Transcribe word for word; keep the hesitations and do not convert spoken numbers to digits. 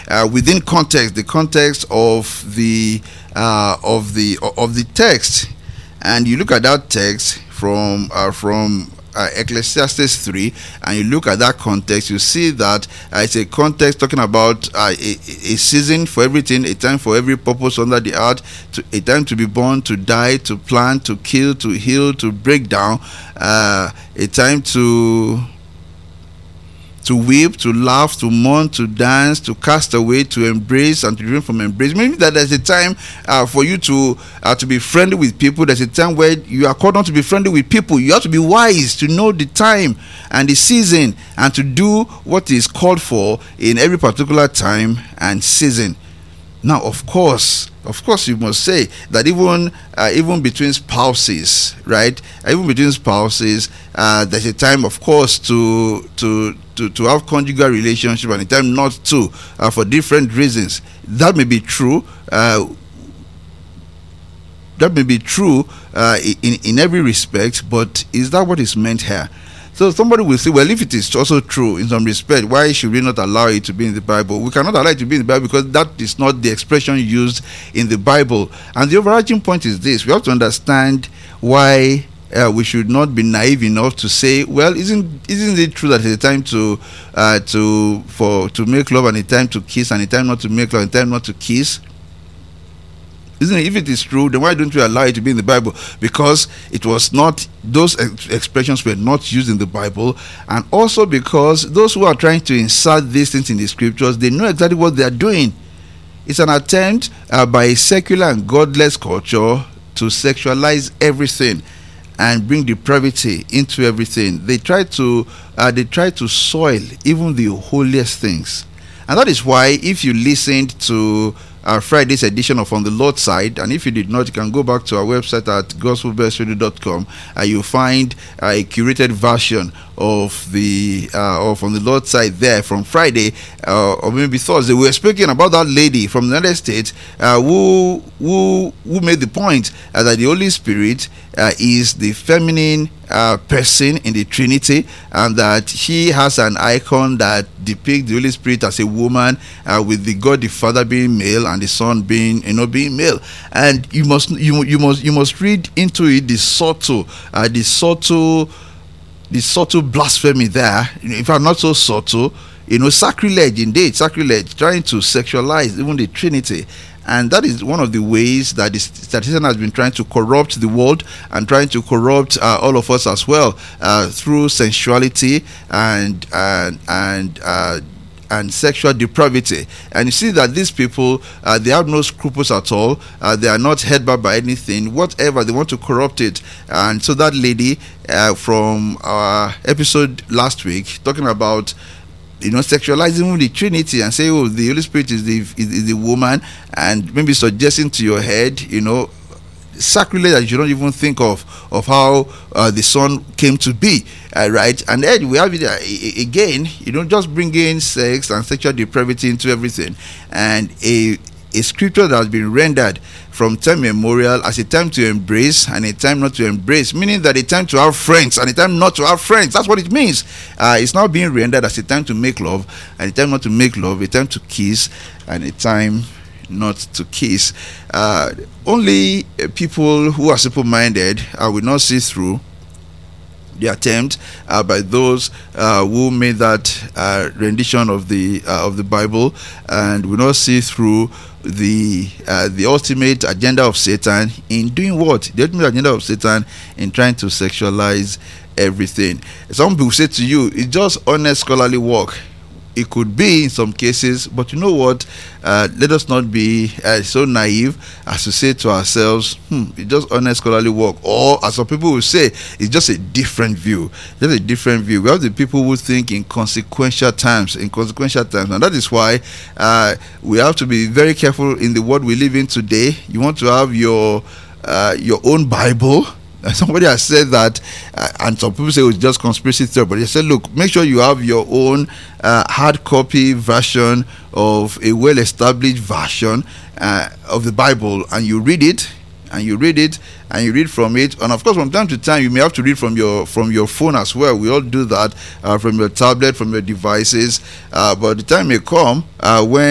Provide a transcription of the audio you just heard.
uh, within context, the context of the uh, of the of the text, and you look at that text from uh, from Uh, Ecclesiastes three, and you look at that context, you see that uh, it's a context talking about uh, a, a season for everything, a time for every purpose under the earth, to, a time to be born, to die, to plant, to kill, to heal, to break down, uh, a time to to weep, to laugh, to mourn, to dance, to cast away, to embrace, and to refrain from embrace. Meaning that there's a time uh, for you to uh, to be friendly with people. There's a time where you are called on to be friendly with people. You have to be wise to know the time and the season, and to do what is called for in every particular time and season. Now, of course, of course, you must say that even uh, even between spouses, right? Even between spouses, uh, there's a time, of course, to to to to have conjugal relationship, and a time not to, uh, for different reasons. That may be true. Uh, that may be true uh, in in every respect, but is that what is meant here? So somebody will say, well, if it is also true in some respect, why should we not allow it to be in the Bible? We cannot allow it to be in the Bible because that is not the expression used in the Bible. And the overarching point is this: we have to understand why uh, we should not be naive enough to say, well, isn't isn't it true that it's a time to uh, to for to make love and a time to kiss and a time not to make love and a time not to kiss? Isn't it? If it is true, then why don't we allow it to be in the Bible? Because it was not, those ex- expressions were not used in the Bible, and also because those who are trying to insert these things in the scriptures, they know exactly what they are doing. It's an attempt uh, by a secular and godless culture to sexualize everything and bring depravity into everything. They try to uh, they try to soil even the holiest things, and that is why if you listened to Uh, Friday's edition of On the Lord's Side, and if you did not, you can go back to our website at gospel best radio dot com, and you'll find uh, a curated version of the uh, of On the Lord's Side there from Friday uh, or maybe Thursday. We were speaking about that lady from the United States uh, who who who made the point uh, that the Holy Spirit uh, is the feminine uh, person in the Trinity, and that she has an icon that depicts the Holy Spirit as a woman, uh, with the God the Father being male and the Son being, you know, being male. And you must you you must you must read into it the subtle uh, the subtle the subtle blasphemy there. If I'm not so subtle, you know, sacrilege, indeed, sacrilege, trying to sexualize even the Trinity. And that is one of the ways that the statistician has been trying to corrupt the world and trying to corrupt uh, all of us as well, uh, through sensuality and and and uh, and sexual depravity. And you see that these people, uh, they have no scruples at all. Uh, they are not held back by anything, whatever. They want to corrupt it. And so that lady uh, from our episode last week, talking about, you know, sexualizing the Trinity and say, oh, the Holy Spirit is the is, is the woman, and maybe suggesting to your head, you know, sacrilege that you don't even think of of how uh, the Son came to be, uh, right? And then we have it uh, again, you know, just bringing sex and sexual depravity into everything, and a a scripture that has been rendered from time memorial as a time to embrace and a time not to embrace, meaning that a time to have friends and a time not to have friends. That's what it means. Uh, it's now being rendered as a time to make love and a time not to make love, a time to kiss and a time not to kiss. Uh, only uh, people who are simple-minded uh, will not see through the attempt uh, by those uh, who made that uh, rendition of the uh, of the Bible, and will not see through the uh, the ultimate agenda of Satan in doing what? The ultimate agenda of Satan in trying to sexualize everything. Some people say to you, it's just honest scholarly work. It could be in some cases, but you know what? Uh, let us not be uh, so naive as to say to ourselves, hmm, it's just honest scholarly work. Or, as some people will say, it's just a different view. Just a different view. We have the people who think in consequential terms, in consequential terms. And that is why uh, we have to be very careful in the world we live in today. You want to have your uh, your own Bible. Somebody has said that, uh, and some people say it's just conspiracy theory, but they said, look, make sure you have your own uh, hard copy version of a well-established version uh, of the Bible, and you read it, and you read it, and you read from it. And of course, from time to time, you may have to read from your from your phone as well. We all do that, uh, from your tablet, from your devices. Uh, but the time may come uh, when